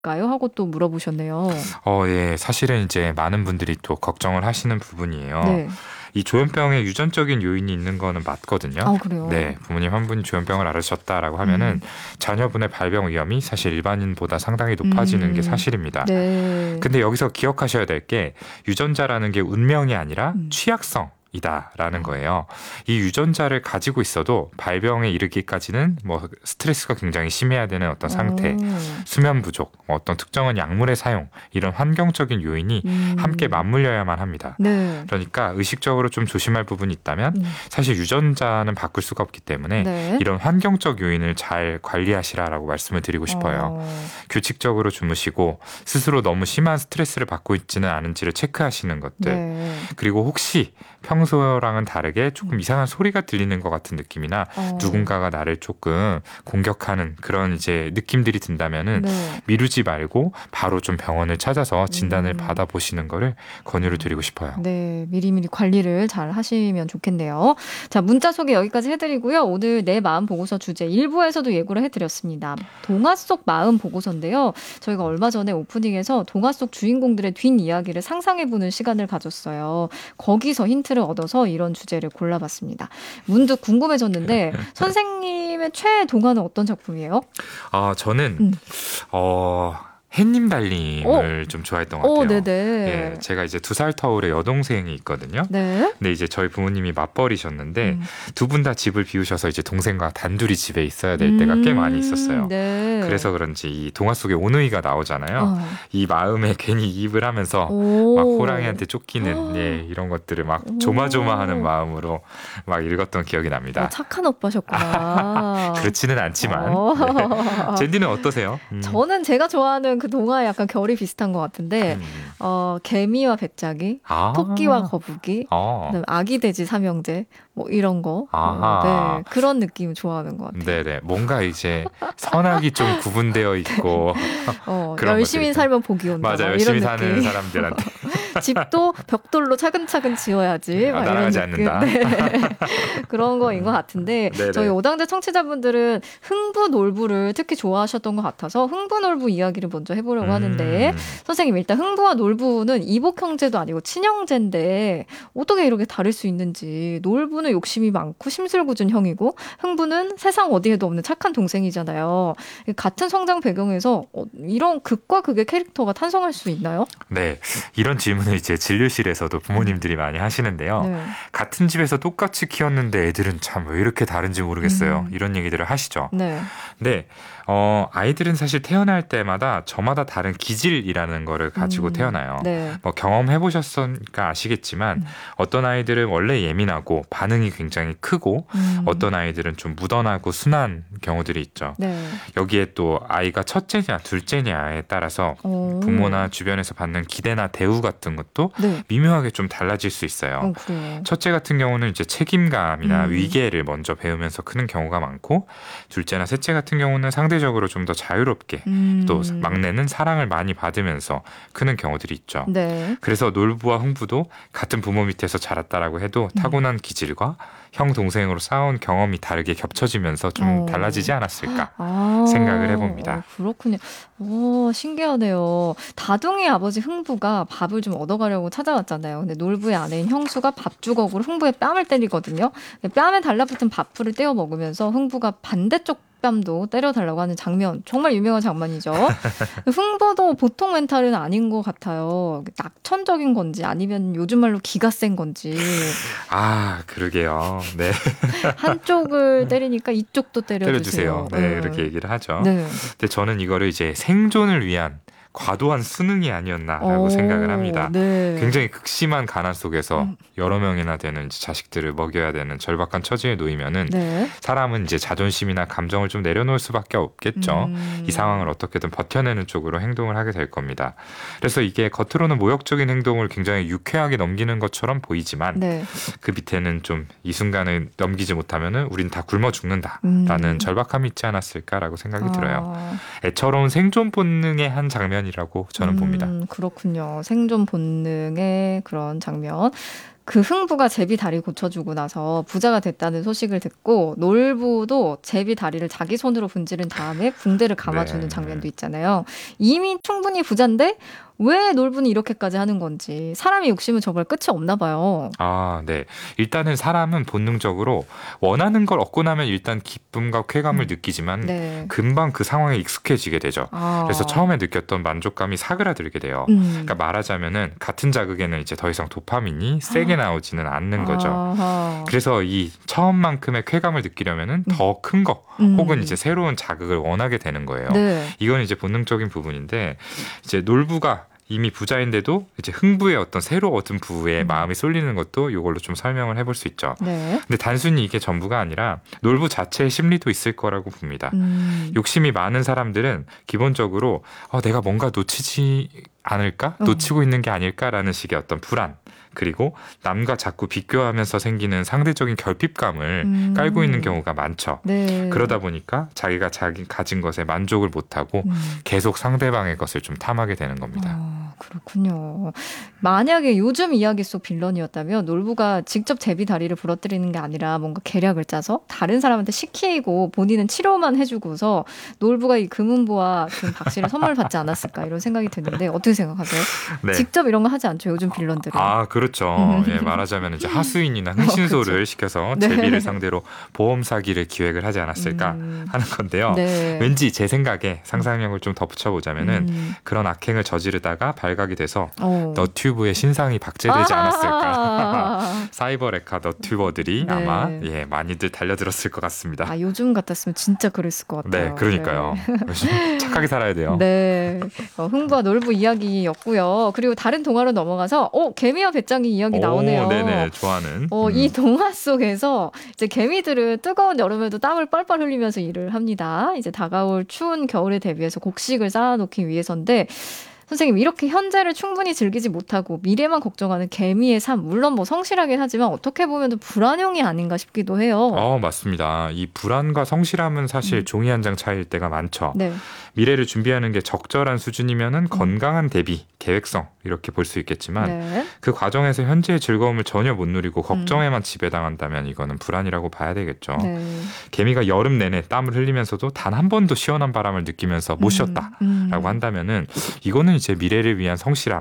있을까요? 하고 또 물어보셨네요. 예. 사실은 이제 많은 분들이 또 걱정을 하시는 부분이에요. 네. 이 조현병에 유전적인 요인이 있는 거는 맞거든요. 아, 그래요? 네, 부모님 한 분이 조현병을 앓으셨다라고 하면은 음. 자녀분의 발병 위험이 사실 일반인보다 상당히 높아지는 게 사실입니다. 네. 근데 여기서 기억하셔야 될 게 유전자라는 게 운명이 아니라 음. 취약성. 이다라는 거예요. 이 유전자를 가지고 있어도 발병에 이르기까지는 뭐 스트레스가 굉장히 심해야 되는 어떤 상태, 수면 부족, 뭐 어떤 특정한 약물의 사용 이런 환경적인 요인이 함께 맞물려야만 합니다. 네. 그러니까 의식적으로 좀 조심할 부분이 있다면 사실 유전자는 바꿀 수가 없기 때문에 네. 이런 환경적 요인을 잘 관리하시라라고 말씀을 드리고 싶어요. 규칙적으로 주무시고 스스로 너무 심한 스트레스를 받고 있지는 않은지를 체크하시는 것들. 네. 그리고 혹시 평소랑은 다르게 조금 이상한 소리가 들리는 것 같은 느낌이나 누군가가 나를 조금 공격하는 그런 이제 느낌들이 든다면은 네. 미루지 말고 바로 좀 병원을 찾아서 진단을 받아보시는 거를 권유를 드리고 싶어요. 네, 미리미리 관리를 잘 하시면 좋겠네요. 자, 문자 소개 여기까지 해드리고요. 오늘 내 마음 보고서 주제 1부에서도 예고를 해드렸습니다. 동화 속 마음 보고서인데요. 저희가 얼마 전에 오프닝에서 동화 속 주인공들의 뒷이야기를 상상해보는 시간을 가졌어요. 거기서 힌트를 얻어서 이런 주제를 골라봤습니다. 문득 궁금해졌는데 선생님의 최애 동화는 어떤 작품이에요? 저는 햇님 달님을 좀 좋아했던 것 같아요. 네네. 예, 제가 이제 2살 터울의 여동생이 있거든요. 네. 근데 이제 저희 부모님이 맞벌이셨는데 두 분 다 집을 비우셔서 이제 동생과 단둘이 집에 있어야 될 때가 꽤 많이 있었어요. 네. 그래서 그런지 이 동화 속에 오누이가 나오잖아요. 이 마음에 괜히 이입을 하면서 막 호랑이한테 쫓기는 이런 것들을 막 조마조마하는 마음으로 막 읽었던 기억이 납니다. 착한 오빠셨구나. 그렇지는 않지만. 네. 젠디는 어떠세요? 저는 제가 좋아하는 그 동화에 약간 결이 비슷한 것 같은데 개미와 배짜기, 토끼와 거북이, 그다음에 아기 돼지 삼형제 뭐 이런 거. 네, 그런 느낌 좋아하는 것 같아요. 네네. 뭔가 이제 선악이 좀 구분되어 있고 열심히 살면 복이 온다. 맞아요. 열심히 사는 사람들한테. 집도 벽돌로 차근차근 지어야지. 날아가지 않는다. 네. 그런 거인 것 같은데 네네. 저희 오당대 청취자분들은 흥부놀부를 특히 좋아하셨던 것 같아서 흥부놀부 이야기를 먼저 해보려고 하는데 선생님 일단 흥부와 놀부는 이복 형제도 아니고 친형제인데 어떻게 이렇게 다를 수 있는지. 놀부는 욕심이 많고 심술궂은 형이고 흥부는 세상 어디에도 없는 착한 동생이잖아요. 같은 성장 배경에서 이런 극과 극의 캐릭터가 탄생할 수 있나요? 네. 이런 질문을 이제 진료실에서도 부모님들이 많이 하시는데요. 네. 같은 집에서 똑같이 키웠는데 애들은 참 왜 이렇게 다른지 모르겠어요. 이런 얘기들을 하시죠. 네. 네. 아이들은 사실 태어날 때마다 저마다 다른 기질이라는 거를 가지고 태어나요. 네. 뭐 경험해보셨으니까 아시겠지만 어떤 아이들은 원래 예민하고 반응이 굉장히 크고 어떤 아이들은 좀 무던하고 순한 경우들이 있죠. 네. 여기에 또 아이가 첫째냐 둘째냐에 따라서 부모나 주변에서 받는 기대나 대우 같은 것도 네. 미묘하게 좀 달라질 수 있어요. 그래요. 첫째 같은 경우는 이제 책임감이나 위계를 먼저 배우면서 크는 경우가 많고 둘째나 셋째 같은 경우는 상대적으로 좀 더 자유롭게 또 막내는 사랑을 많이 받으면서 크는 경우들이 있죠. 네. 그래서 놀부와 흥부도 같은 부모 밑에서 자랐다라고 해도 타고난 기질과 형 동생으로 쌓아온 경험이 다르게 겹쳐지면서 좀 달라지지 않았을까 생각을 해봅니다. 그렇군요. 신기하네요. 다둥이 아버지 흥부가 밥을 좀 얻어가려고 찾아왔잖아요. 근데 놀부의 아내인 형수가 밥주걱으로 흥부의 뺨을 때리거든요. 뺨에 달라붙은 밥풀을 떼어 먹으면서 흥부가 반대쪽 뺨도 때려달라고 하는 장면, 정말 유명한 장면이죠. 흥부도 보통 멘탈은 아닌 것 같아요. 낙천적인 건지 아니면 요즘 말로 기가 센 건지. 그러게요. 네. 한쪽을 때리니까 이쪽도 때려주세요. 네, 이렇게 얘기를 하죠. 네. 근데 저는 이거를 이제 생존을 위한 과도한 수능이 아니었나라고 생각을 합니다. 네. 굉장히 극심한 가난 속에서 여러 명이나 되는 자식들을 먹여야 되는 절박한 처지에 놓이면은 사람은 이제 자존심이나 감정을 좀 내려놓을 수밖에 없겠죠. 이 상황을 어떻게든 버텨내는 쪽으로 행동을 하게 될 겁니다. 그래서 이게 겉으로는 모욕적인 행동을 굉장히 유쾌하게 넘기는 것처럼 보이지만 그 밑에는 좀 이 순간을 넘기지 못하면은 우린 다 굶어 죽는다라는 절박함이 있지 않았을까라고 생각이 들어요. 애처로운 생존 본능의 한 장면 이라고 저는 봅니다. 그렇군요. 생존 본능의 그런 장면. 그 흥부가 제비 다리 고쳐주고 나서 부자가 됐다는 소식을 듣고 놀부도 제비 다리를 자기 손으로 분지른 다음에 붕대를 감아주는 장면도 있잖아요. 이미 충분히 부자인데 왜 놀부는 이렇게까지 하는 건지 사람의 욕심은 정말 끝이 없나 봐요. 아, 네. 일단은 사람은 본능적으로 원하는 걸 얻고 나면 일단 기쁨과 쾌감을 느끼지만 네. 금방 그 상황에 익숙해지게 되죠. 그래서 처음에 느꼈던 만족감이 사그라들게 돼요. 그러니까 말하자면은 같은 자극에는 이제 더 이상 도파민이 세게 나오지는 않는 거죠. 그래서 이 처음만큼의 쾌감을 느끼려면은 더 큰 거 혹은 이제 새로운 자극을 원하게 되는 거예요. 네. 이건 이제 본능적인 부분인데 이제 놀부가 이미 부자인데도 이제 흥부의 어떤 새로 얻은 부에 마음이 쏠리는 것도 이걸로 좀 설명을 해볼 수 있죠. 네. 근데 단순히 이게 전부가 아니라 놀부 자체의 심리도 있을 거라고 봅니다. 욕심이 많은 사람들은 기본적으로 내가 뭔가 놓치지 않을까? 놓치고 있는 게 아닐까라는 식의 어떤 불안, 그리고 남과 자꾸 비교하면서 생기는 상대적인 결핍감을 깔고 있는 경우가 많죠. 네. 그러다 보니까 자기가 자기 가진 것에 만족을 못하고 계속 상대방의 것을 좀 탐하게 되는 겁니다. 그렇군요. 만약에 요즘 이야기 속 빌런이었다면 놀부가 직접 제비 다리를 부러뜨리는 게 아니라 뭔가 계략을 짜서 다른 사람한테 시키고 본인은 치료만 해주고서 놀부가 이 금은보와 박씨를 선물 받지 않았을까 이런 생각이 드는데 어떻게 생각하세요? 네. 직접 이런 거 하지 않죠, 요즘 빌런들은. 그렇죠. 예, 말하자면 이제 하수인이나 흥신소를 그렇죠. 시켜서 네. 제비를 상대로 보험 사기를 기획을 하지 않았을까 하는 건데요. 네. 왠지 제 생각에 상상력을 좀 덧붙여보자면은 그런 악행을 저지르다가 발각이 돼서 너튜브의 신상이 박제되지 않았을까. 사이버 레카 너튜버들이 네. 아마 많이들 달려들었을 것 같습니다. 요즘 같았으면 진짜 그랬을 것 같아요. 네, 그러니까요. 네. 착하게 살아야 돼요. 네, 흥부와 놀부 이야기였고요. 그리고 다른 동화로 넘어가서 개미와 배짱이 이야기 나오네요. 네네, 좋아하는. 이 동화 속에서 이제 개미들은 뜨거운 여름에도 땀을 뻘뻘 흘리면서 일을 합니다. 이제 다가올 추운 겨울에 대비해서 곡식을 쌓아놓기 위해서인데 선생님, 이렇게 현재를 충분히 즐기지 못하고 미래만 걱정하는 개미의 삶, 물론 뭐 성실하긴 하지만 어떻게 보면 불안형이 아닌가 싶기도 해요. 맞습니다. 이 불안과 성실함은 사실 종이 한 장 차이일 때가 많죠. 네. 미래를 준비하는 게 적절한 수준이면은 건강한 대비, 계획성 이렇게 볼 수 있겠지만 네. 그 과정에서 현재의 즐거움을 전혀 못 누리고 걱정에만 지배당한다면 이거는 불안이라고 봐야 되겠죠. 네. 개미가 여름 내내 땀을 흘리면서도 단 한 번도 시원한 바람을 느끼면서 못 쉬었다라고 한다면은 이거는 이제 미래를 위한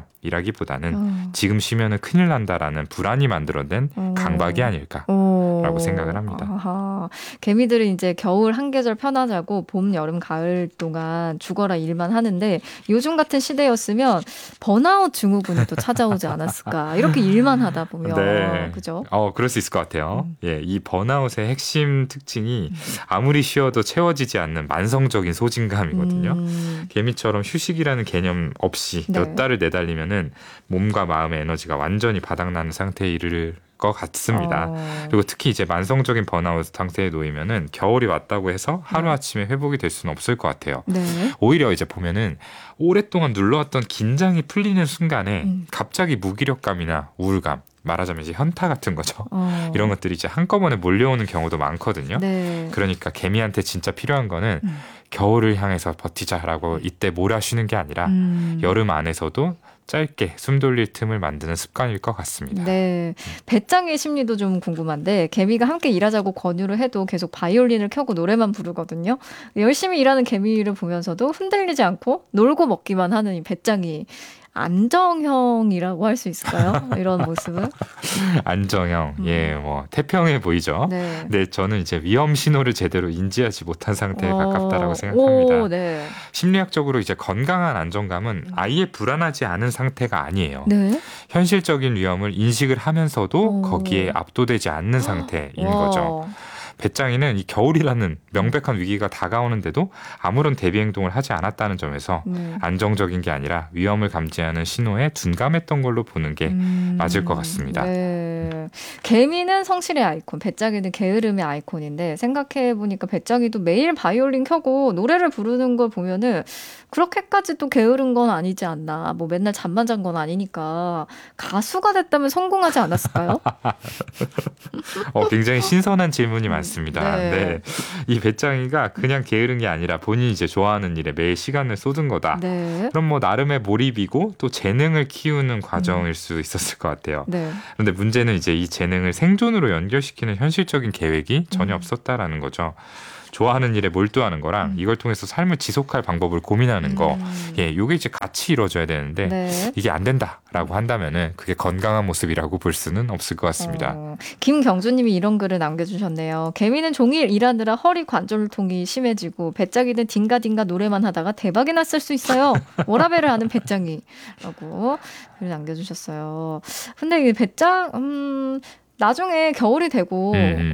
성실함이라기보다는 지금 쉬면은 큰일 난다라는 불안이 만들어낸 강박이 아닐까라고 생각을 합니다. 아하. 개미들은 이제 겨울 한 계절 편하자고 봄, 여름, 가을 동안 죽어라 일만 하는데 요즘 같은 시대였으면 번아웃 증후군이 또 찾아오지 않았을까. 이렇게 일만 하다 보면. 네. 그죠? 그럴 수 있을 것 같아요. 이 번아웃의 핵심 특징이 아무리 쉬어도 채워지지 않는 만성적인 소진감이거든요. 개미처럼 휴식이라는 개념 없이 몇 달을 내달리면은 몸과 마음의 에너지가 완전히 바닥나는 상태에 이를 것 같습니다. 그리고 특히 이제 만성적인 번아웃 상태에 놓이면은 겨울이 왔다고 해서 하루아침에 회복이 될 수는 없을 것 같아요. 네. 오히려 이제 보면은 오랫동안 눌러왔던 긴장이 풀리는 순간에 갑자기 무기력감이나 우울감, 말하자면 이제 현타 같은 거죠. 이런 것들이 이제 한꺼번에 몰려오는 경우도 많거든요. 네. 그러니까 개미한테 진짜 필요한 거는 겨울을 향해서 버티자라고 이때 몰아쉬는 게 아니라 여름 안에서도 짧게 숨 돌릴 틈을 만드는 습관일 것 같습니다. 네, 배짱의 심리도 좀 궁금한데 개미가 함께 일하자고 권유를 해도 계속 바이올린을 켜고 노래만 부르거든요. 열심히 일하는 개미를 보면서도 흔들리지 않고 놀고 먹기만 하는 이 배짱이 안정형이라고 할 수 있을까요? 이런 모습은? 안정형, 뭐 태평해 보이죠. 네. 근데 저는 이제 위험 신호를 제대로 인지하지 못한 상태에 가깝다라고 생각합니다. 네. 심리학적으로 이제 건강한 안정감은 아예 불안하지 않은 상태가 아니에요. 네. 현실적인 위험을 인식을 하면서도 거기에 압도되지 않는 상태인 거죠. 배짱이는 이 겨울이라는 명백한 위기가 다가오는데도 아무런 대비 행동을 하지 않았다는 점에서 안정적인 게 아니라 위험을 감지하는 신호에 둔감했던 걸로 보는 게 맞을 것 같습니다. 네. 개미는 성실의 아이콘, 배짱이는 게으름의 아이콘인데 생각해보니까 배짱이도 매일 바이올린 켜고 노래를 부르는 걸 보면은 그렇게까지 또 게으른 건 아니지 않나. 뭐 맨날 잠만 잔 건 아니니까 가수가 됐다면 성공하지 않았을까요? 굉장히 신선한 질문이 많습니다. 맞습니다. 네. 이 배짱이가 그냥 게으른 게 아니라 본인이 이제 좋아하는 일에 매일 시간을 쏟은 거다. 네. 그럼 뭐 나름의 몰입이고 또 재능을 키우는 과정일 수 있었을 것 같아요. 네. 그런데 문제는 이제 이 재능을 생존으로 연결시키는 현실적인 계획이 전혀 없었다라는 거죠. 좋아하는 일에 몰두하는 거랑 이걸 통해서 삶을 지속할 방법을 고민하는 거, 요게 이제 같이 이루어져야 되는데 네. 이게 안 된다라고 한다면은 그게 건강한 모습이라고 볼 수는 없을 것 같습니다. 김경주님이 이런 글을 남겨주셨네요. 개미는 종일 일하느라 허리 관절통이 심해지고 배짱이는 딩가딩가 노래만 하다가 대박이 났을 수 있어요. 워라벨을 하는 배짱이라고 글을 남겨주셨어요. 근데 이 배짱 나중에 겨울이 되고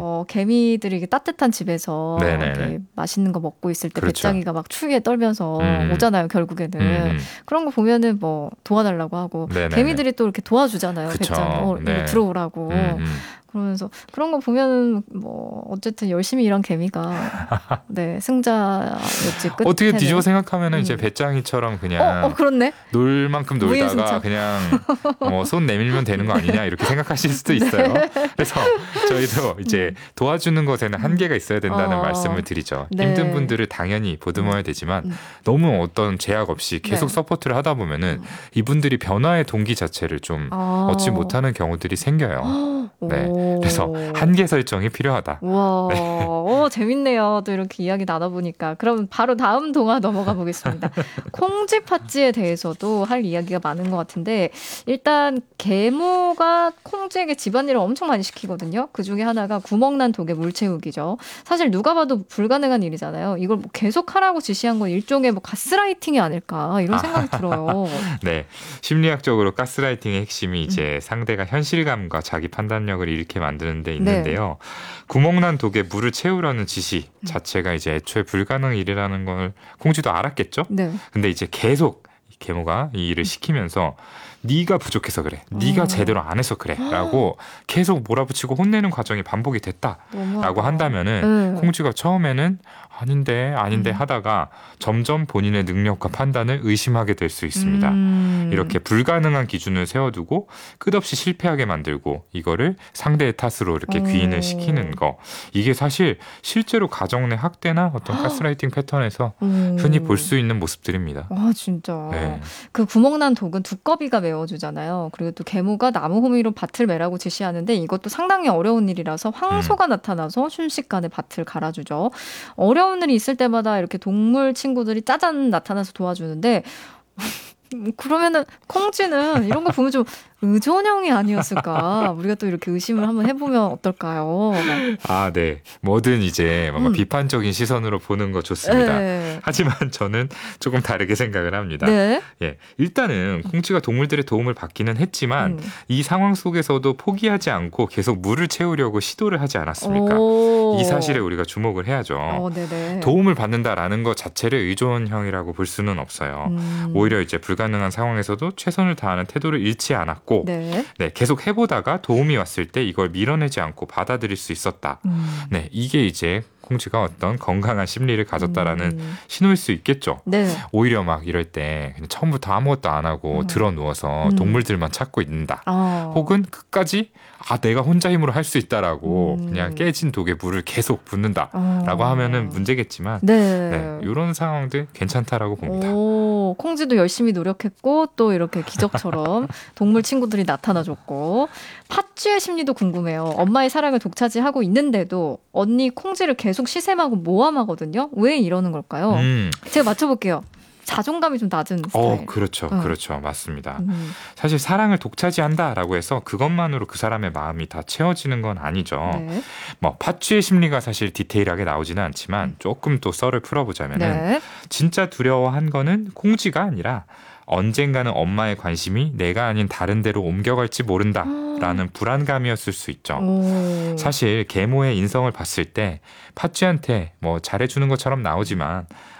개미들이 따뜻한 집에서 이렇게 맛있는 거 먹고 있을 때 그렇죠. 배짱이가 막 추위에 떨면서 오잖아요. 결국에는 그런 거 보면은 뭐 도와달라고 하고 네네네. 개미들이 또 이렇게 도와주잖아요. 배짱이 네. 들어오라고. 그러면서 그런 거 보면은 뭐 어쨌든 열심히 일한 개미가 네 승자였지. 어떻게 뒤집어 생각하면은 이제 배짱이처럼 그냥 그렇네. 놀 만큼 놀다가 그냥 손 내밀면 되는 거 아니냐 이렇게 생각하실 수도 있어요. 네. 그래서 저희도 이제 도와주는 것에는 한계가 있어야 된다는 말씀을 드리죠. 네. 힘든 분들을 당연히 보듬어야 되지만 너무 어떤 제약 없이 계속 서포트를 하다 보면은 이분들이 변화의 동기 자체를 좀 얻지 못하는 경우들이 생겨요. 네. 그래서 한계 설정이 필요하다. 와, 네. 재밌네요. 또 이렇게 이야기 나눠보니까. 그럼 바로 다음 동화 넘어가 보겠습니다. 콩쥐 팥쥐에 대해서도 할 이야기가 많은 것 같은데 일단 계모가 콩쥐에게 집안일을 엄청 많이 시키거든요. 그 중에 하나가 구멍난 독에 물 채우기죠. 사실 누가 봐도 불가능한 일이잖아요. 이걸 뭐 계속 하라고 지시한 건 일종의 뭐 가스라이팅이 아닐까 이런 생각이 들어요. 네, 심리학적으로 가스라이팅의 핵심이 이제 상대가 현실감과 자기 판단력을 잃게 만드는 데 있는데요. 네. 구멍난 독에 물을 채우라는 지시 자체가 이제 애초에 불가능 일이라는 걸 콩쥐도 알았겠죠. 네. 근데 이제 계속 계모가 이 일을 시키면서 네가 부족해서 그래. 네가 제대로 안 해서 그래. 라고 계속 몰아붙이고 혼내는 과정이 반복이 됐다라고 한다면은 콩쥐가 처음에는 아닌데 하다가 점점 본인의 능력과 판단을 의심하게 될 수 있습니다. 이렇게 불가능한 기준을 세워두고 끝없이 실패하게 만들고 이거를 상대의 탓으로 이렇게 귀인을 시키는 거. 이게 사실 실제로 가정 내 학대나 어떤 가스라이팅 패턴에서 흔히 볼 수 있는 모습들입니다. 아 진짜. 네. 그 구멍난 독은 두꺼비가 메워주잖아요. 그리고 또 계모가 나무 호미로 밭을 매라고 지시하는데 이것도 상당히 어려운 일이라서 황소가 나타나서 순식간에 밭을 갈아주죠. 어려운 일이 있을 때마다 이렇게 동물 친구들이 짜잔 나타나서 도와주는데 그러면은 콩쥐는 이런 거 보면 좀 의존형이 아니었을까? 우리가 또 이렇게 의심을 한번 해보면 어떨까요? 아, 네. 뭐든 이제 뭔가 비판적인 시선으로 보는 거 좋습니다. 네. 하지만 저는 조금 다르게 생각을 합니다. 네. 예, 일단은 콩쥐가 동물들의 도움을 받기는 했지만 이 상황 속에서도 포기하지 않고 계속 물을 채우려고 시도를 하지 않았습니까? 이 사실에 우리가 주목을 해야죠. 도움을 받는다라는 것 자체를 의존형이라고 볼 수는 없어요. 오히려 이제 불가능한 상황에서도 최선을 다하는 태도를 잃지 않았고 네, 계속 해보다가 도움이 왔을 때 이걸 밀어내지 않고 받아들일 수 있었다. 네, 이게 이제 콩쥐가 어떤 건강한 심리를 가졌다라는 신호일 수 있겠죠. 네. 오히려 막 이럴 때 그냥 처음부터 아무것도 안 하고 드러 누워서 동물들만 찾고 있는다. 혹은 끝까지 내가 혼자 힘으로 할 수 있다라고 그냥 깨진 독에 물을 계속 붓는다라고 하면은 문제겠지만 네, 이런 상황들 괜찮다라고 봅니다. 콩쥐도 열심히 노력했고 또 이렇게 기적처럼 동물 친구들이 나타나줬고 팥쥐의 심리도 궁금해요. 엄마의 사랑을 독차지하고 있는데도 언니 콩쥐를 계속 시샘하고 모함하거든요. 왜 이러는 걸까요? 제가 맞춰볼게요. 자존감이 좀 낮은 스타일. 그렇죠. 그렇죠. 맞습니다. 사실 사랑을 독차지한다라고 해서 그것만으로 그 사람의 마음이 다 채워지는 건 아니죠. 네. 뭐 팥쥐의 심리가 사실 디테일하게 나오지는 않지만 조금 또 썰을 풀어보자면은 진짜 두려워한 거는 콩쥐가 아니라 언젠가는 엄마의 관심이 내가 아닌 다른 데로 옮겨갈지 모른다라는 불안감이었을 수 있죠. 사실 계모의 인성을 봤을 때 팥쥐한테 뭐 잘해주는 것처럼 나오지만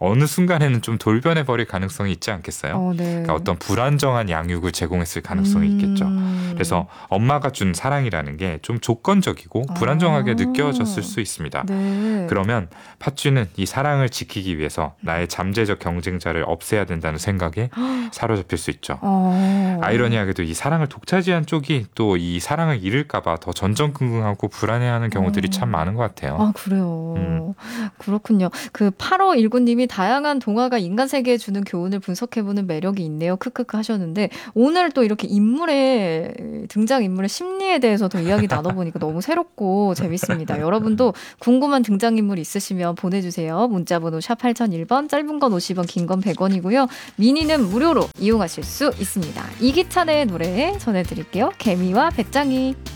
어느 순간에는 좀 돌변해버릴 가능성이 있지 않겠어요? 네. 그러니까 어떤 불안정한 양육을 제공했을 가능성이 있겠죠. 그래서 엄마가 준 사랑이라는 게 좀 조건적이고 불안정하게 느껴졌을 수 있습니다. 네. 그러면 팥쥐는 이 사랑을 지키기 위해서 나의 잠재적 경쟁자를 없애야 된다는 생각에 사로잡힐 수 있죠. 아이러니하게도 이 사랑을 독차지한 쪽이 또 이 사랑을 잃을까봐 더 전전긍긍하고 불안해하는 경우들이 참 많은 것 같아요. 아, 그래요. 그렇군요. 그 8519님이 다양한 동화가 인간 세계에 주는 교훈을 분석해보는 매력이 있네요. 크크크 하셨는데 오늘 또 이렇게 등장인물의 심리에 대해서 더 이야기 나눠보니까 너무 새롭고 재밌습니다. 여러분도 궁금한 등장인물 있으시면 보내주세요. 문자번호 샵 8001번, 짧은 건 50원, 긴 건 100원이고요. 미니는 무료로 이용하실 수 있습니다. 이기찬의 노래 전해드릴게요. 개미와 배짱이.